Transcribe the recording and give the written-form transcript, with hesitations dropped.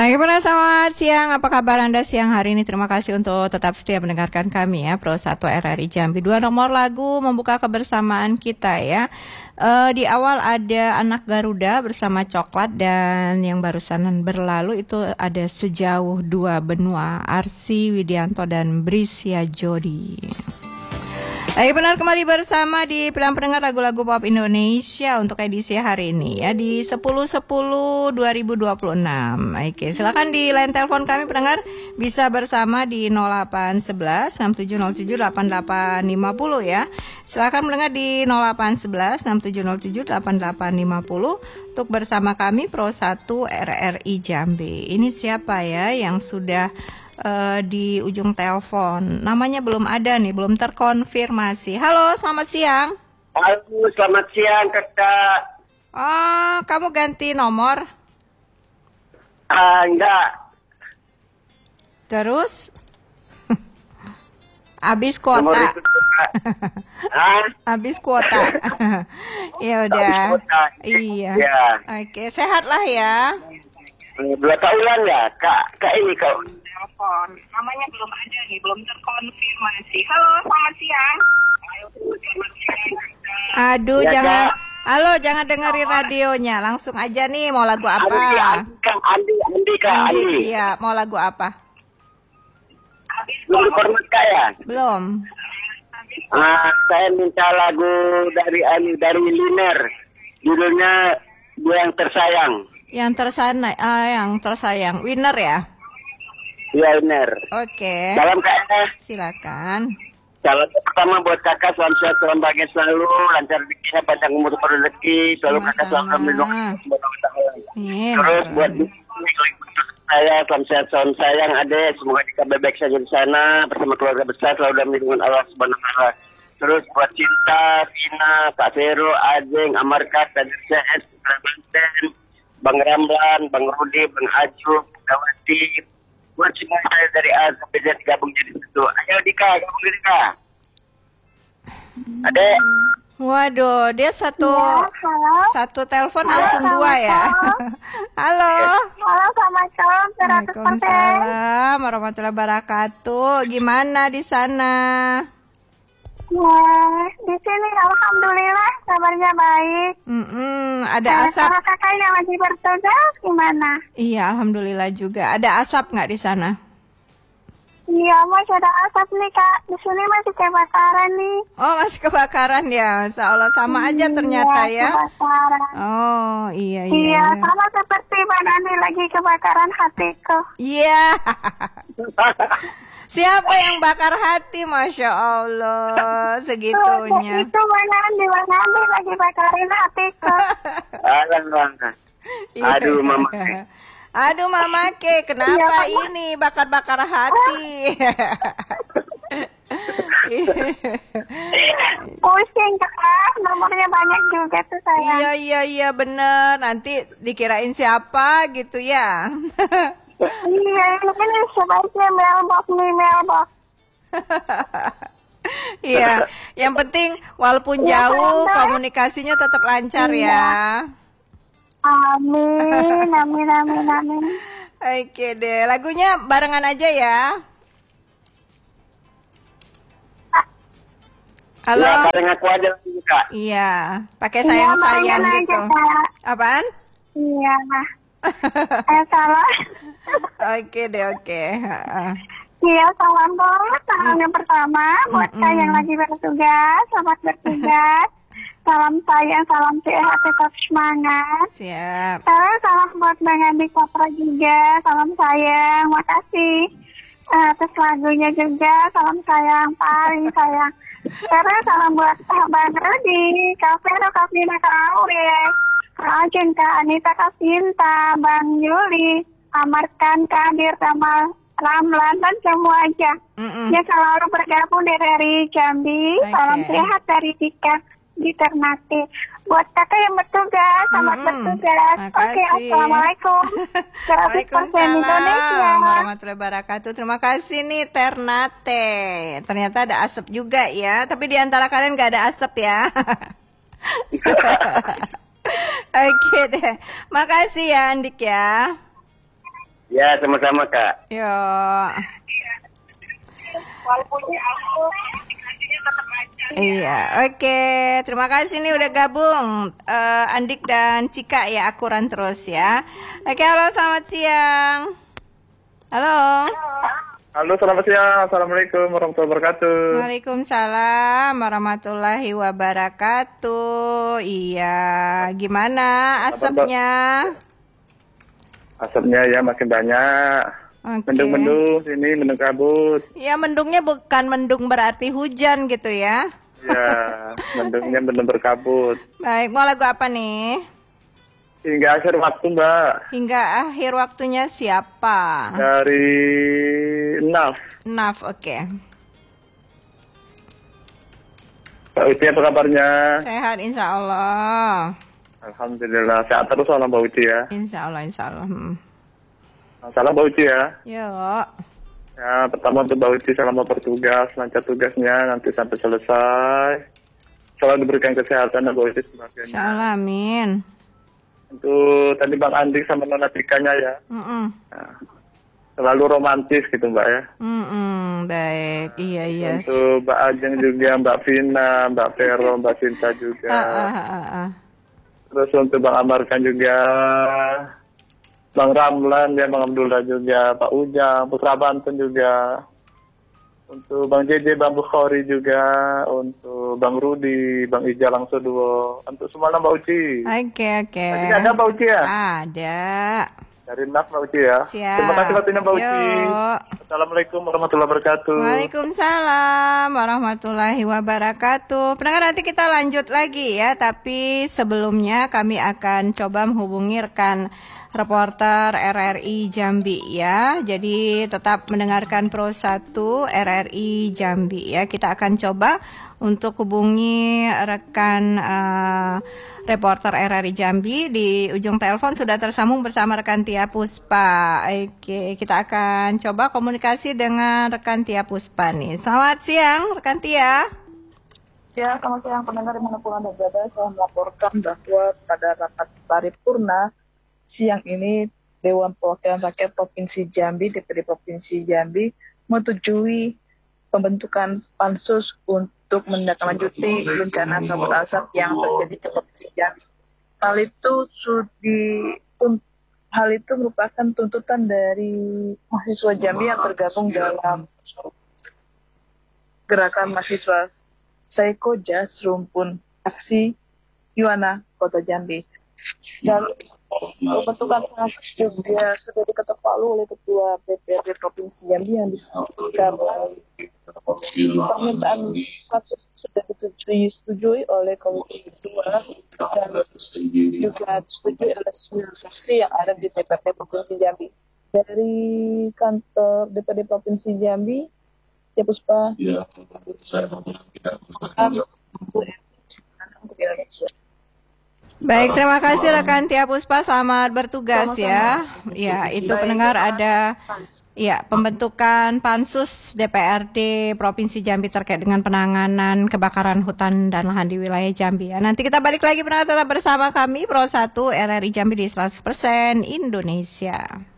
Hai, selamat siang. Apa kabar Anda siang hari ini? Terima kasih untuk tetap setia mendengarkan kami ya, Pro 1 RRI Jambi. 2 nomor lagu membuka kebersamaan kita ya. Di awal ada Anak Garuda bersama Coklat, dan yang barusan berlalu itu ada Sejauh Dua Benua, Arsy Widianto dan Brisya Jodi. Baik, benar, kembali bersama di Pilihan Pendengar Lagu-Lagu Pop Indonesia untuk edisi hari ini ya, di 10/10/2026. Oke, silakan di line telepon kami pendengar bisa bersama di 0811 6707 8850 ya. Silakan mendengar di 0811 6707 8850 untuk bersama kami Pro 1 RRI Jambi. Ini siapa ya yang sudah di ujung telepon? Namanya belum ada nih, belum terkonfirmasi. Halo, selamat siang. Halo, selamat siang kakak. Oh, kamu ganti nomor? Enggak. Terus? Habis kuota. Habis kuota. Ya udah. Iya. Ya. Oke, sehat lah ya. 2 tahunan ya, kak ini kau. Telepon. Namanya belum ada nih, belum terkonfirmasi. Halo, selamat siang. Aduh, Ya, jangan. Kak. Halo, jangan dengerin radionya. Langsung aja nih, mau lagu apa? Andi. Iya, mau lagu apa? Belum format kak ya? Belum. Saya minta lagu dari Liner. Judulnya Dia Yang Tersayang. Yang tersayang. Winner ya? Iya, Liner. Oke. Salam kakak. Silakan. Salam pertama buat kakak, salam sehat, salam bahagia selalu, lancar rezekinya, panjang umur, rezeki, selalu kakak selalu melindungi. Terus buat saya, salam sehat, salam sayang adek, semoga kita bebek saja di sana bersama keluarga besar, selalu dalam lindungan Allah Subhanahu wa Ta'ala. Terus buat Cinta, Tina, Kak Vero, Ajeng, Amarka, Kadir Sehat, Banten, Bang Ramlan, Bang Rudi, Bang Aju, Gawati, buat semua saya dari A sampai Z gabung jadi satu. Ayo Dika, gabung Dika. Adek. Waduh, dia satu telepon langsung 2 ya. Halo. Halo, Assalamualaikum. Waalaikumsalam warahmatullahi wabarakatuh. Gimana di sana? Ya, di sini alhamdulillah kabarnya baik. Ada asap. Kalau kakak yang lagi bertugas gimana? Iya, alhamdulillah juga. Ada asap nggak di sana? Iya, masih ada asap nih kak. Di sini masih kebakaran nih. Oh, masih kebakaran ya. Insya Allah sama aja ternyata ya. Kebakaran. Oh, iya. Iya, sama seperti Mbak Nani lagi kebakaran hatiku. Iya. Siapa yang bakar hati? Masya Allah, segitunya. Itu Mbak Nani lagi bakarin hatiku. Aduh, Mama. Aduh, Mama Ke, kenapa ini bakar-bakar hati? Pusing kak, nomornya banyak juga tuh saya. Iya, bener. Nanti dikirain siapa gitu ya. Iya, ini sebaiknya mailbox. Iya, yang penting walaupun jauh komunikasinya tetap lancar ya. Amin. Oke deh, lagunya barengan aja ya. Halo. Ya, bareng aku aja Kak. Iya, pakai sayang-sayang gitu. Apaan? Iya. Salah. Oke deh, oke. Iya, salam buat salam yang pertama buat kak yang lagi bertugas, selamat bertugas. Salam sayang, salam sehat, tetap semangat. Siap. Terus salam buat Bang Andi Kopro juga, salam sayang, makasih. Terus lagunya juga, salam sayang, paling sayang. Terus salam buat Bang Rudi, Kak Vero, Kak Vina, Kak Aure, Kak Ajeng, Kak Anita, Kak Sinta, Bang Yuli, Amarkan, Kak Adir, Kamal, Ramlan, dan semua aja. Ya selalu bergabung dari Jambi. Salam sehat dari Dika di Ternate. Buat kakak yang bertugas, selamat bertugas. Oke, assalamualaikum. Waalaikumsalam warahmatullahi wabarakatuh. Terima kasih nih Ternate. Ternyata ada asap juga ya. Tapi di antara kalian gak ada asap ya. Oke deh. Makasih ya Andik ya. Ya. Ya, sama-sama Kak. Yo. Iya, oke. Terima kasih nih udah gabung. Andik dan Cika ya, akuran terus ya. Oke, halo selamat siang. Halo. Halo, selamat siang. Assalamualaikum warahmatullahi wabarakatuh. Waalaikumsalam warahmatullahi wabarakatuh. Iya, gimana asapnya? Asapnya ya makin banyak. Oke. Mendung-mendung sini, mendung kabut. Ya, mendungnya bukan mendung berarti hujan gitu ya. Ya, mendungnya benar berkabut. Baik, mau lagu apa nih? Hingga akhir waktu, Mbak. Hingga akhir waktunya siapa? Dari Naf. Naf, oke. Mbak Uci apa kabarnya? Sehat insya Allah. Alhamdulillah. Sehat terus lah Mbak Uci ya. Insya Allah, insya Allah. Salam Mbak Uci ya. Yuk. Ya, pertama untuk Mbak Uci selama bertugas, lancar tugasnya nanti sampai selesai. Selalu diberikan kesehatan Mbak Uci sebagainya. Insya Allah, amin. Untuk tadi Bang Andi sama Nona Tikanya ya. Nah, selalu romantis gitu Mbak ya. Baik, iya. Untuk Mbak Ajeng juga, Mbak Vina, Mbak Vero, Mbak Sinta juga. Terus untuk Bang Amarkan juga, Bang Ramlan, ya Bang Abdullah juga, Pak Ujang, Putra Banten juga. Untuk Bang JJ, Bang Bukhari juga, untuk Bang Rudi, Bang Ija langsung duo. Untuk semua Mbak Uci. Oke. Tadi ada Mbak Uci ya? Ada. Dari Naf Mbak Uci ya. Siap. Terima kasih waktunya Mbak Uci. Yuk. Assalamualaikum warahmatullahi wabarakatuh. Waalaikumsalam warahmatullahi wabarakatuh. Pendengar, nanti kita lanjut lagi ya. Tapi sebelumnya kami akan coba menghubungi rekan reporter RRI Jambi ya. Jadi tetap mendengarkan Pro 1 RRI Jambi ya. Kita akan coba untuk hubungi rekan reporter RRI Jambi. Di ujung telepon sudah tersambung bersama rekan Tia Puspa. Oke, kita akan coba komunikasi dengan rekan Tia Puspa nih. Selamat siang rekan Tia. Ya, selamat siang pendengar dimanapun Anda berada. Saya melaporkan bahwa pada rapat paripurna siang ini Dewan Perwakilan Rakyat Provinsi Jambi, DPD Provinsi Jambi, menyetujui pembentukan pansus untuk menindaklanjuti bencana kabut asap yang terjadi di Provinsi Jambi. Hal itu merupakan tuntutan dari mahasiswa Jambi yang tergabung dalam gerakan mahasiswa Saikoja Serumpun Aksi Yuana Kota Jambi. Dan pembentukan pansus juga sudah diketok palu oleh Ketua DPRD Provinsi Jambi yang disebutkan permintaan pansus sudah disetujui oleh Komisi 2 dan juga disetujui oleh semua fraksi yang ada di DPRD Provinsi Jambi. Dari kantor DPRD Provinsi Jambi, ya Puspa, untuk Indonesia. Baik, terima kasih rekan Tia Puspa, selamat bertugas ya. Ya, itu pendengar ada ya pembentukan pansus DPRD Provinsi Jambi terkait dengan penanganan kebakaran hutan dan lahan di wilayah Jambi. Ya, nanti kita balik lagi pendengar, tetap bersama kami Pro 1 RRI Jambi di 100% Indonesia.